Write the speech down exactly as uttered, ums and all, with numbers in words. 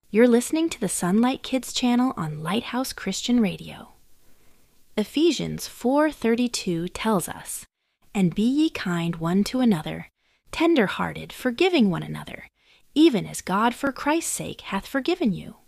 You're listening to the Sunlight Kids channel on Lighthouse Christian Radio. Ephesians four thirty-two tells us, "And be ye kind one to another, tender-hearted, forgiving one another, even as God for Christ's sake hath forgiven you."